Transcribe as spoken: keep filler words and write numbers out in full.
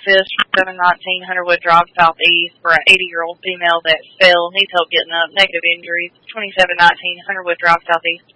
fifth, twenty-seven nineteen, Hunterwood Drive, Southeast, for an eighty-year-old female that fell, needs help getting up, negative injuries, twenty-seven nineteen, Hunterwood Drive, Southeast.